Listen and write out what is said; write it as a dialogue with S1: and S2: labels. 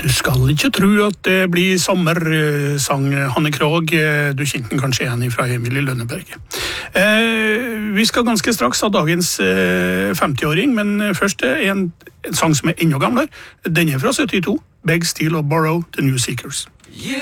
S1: Du skal ikke tro at det blir sommer, sang Hanne Krogh. Du kjente den kanskje igjen fra Emilie Lønneberg. Vi skal ganske straks ha dagens 50-åring, men først en sang som enda gamlere. Den fra 72, Beg, Steal og Borrow, The New Seekers.